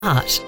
Heart.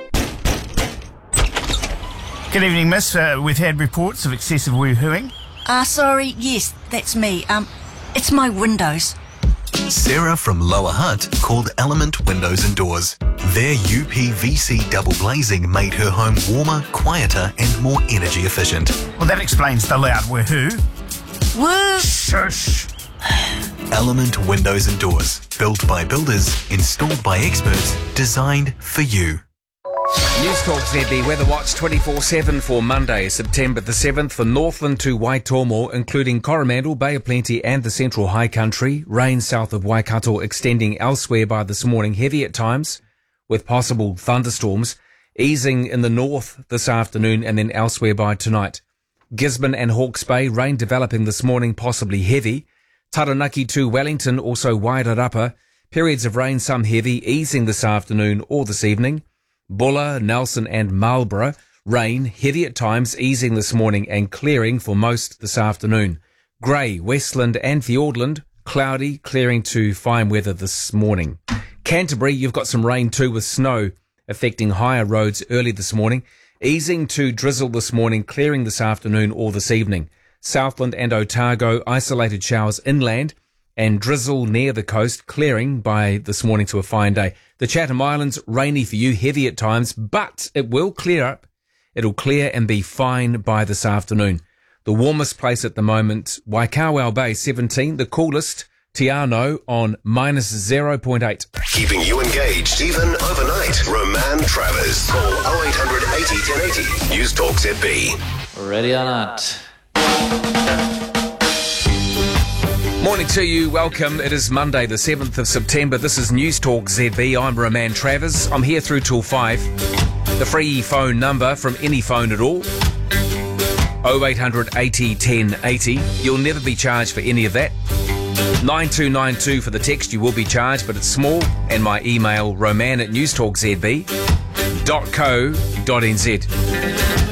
Good evening, miss. We've had reports of excessive woohooing. Sorry, yes, that's me. It's my windows. Sarah from Lower Hutt called Element Windows and Doors. Their UPVC double glazing made her home warmer, quieter and more energy efficient. Well, that explains the loud woohoo. Woo! Shush. Element Windows and Doors. Built by builders, installed by experts, designed for you. News Talk ZB Weather Watch 24/7 for Monday, September the 7th for Northland to Waitomo, including Coromandel, Bay of Plenty and the Central High Country. Rain south of Waikato extending elsewhere by this morning, heavy at times with possible thunderstorms, easing in the north this afternoon and then elsewhere by tonight. Gisborne and Hawke's Bay, rain developing this morning, possibly heavy. Taranaki to Wellington, also Wairarapa, periods of rain, some heavy, easing this afternoon or this evening. Buller, Nelson and Marlborough, rain, heavy at times, easing this morning and clearing for most this afternoon. Grey, Westland and Fiordland, cloudy, clearing to fine weather this morning. Canterbury, you've got some rain too with snow affecting higher roads early this morning, easing to drizzle this morning, clearing this afternoon or this evening. Southland and Otago, isolated showers inland and drizzle near the coast, clearing by this morning to a fine day. The Chatham Islands, rainy for you, heavy at times, but it will clear up. It'll clear and be fine by this afternoon. The warmest place at the moment, Waikowau Bay, 17. The coolest, Te Anau on -0.8. Keeping you engaged, even overnight. Roman Travers. Call 0800 80 1080. News Talk ZB. Ready or not? Morning to you, welcome. It is Monday the 7th of September. This is News Talk ZB. I'm Roman Travers. I'm here through till 5. The free phone number from any phone at all, 0800 80 1080. You'll never be charged for any of that. 9292 for the text, you will be charged, but it's small. And my email, roman@newstalkzb.co.nz.